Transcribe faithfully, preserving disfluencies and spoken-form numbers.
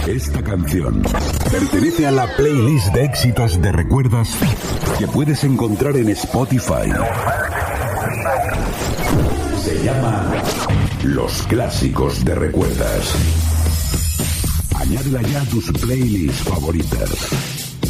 Esta canción pertenece a la playlist de éxitos de recuerdas que puedes encontrar en Spotify. Se llama Los Clásicos de Recuerdas. Añádela ya a tus playlists favoritas.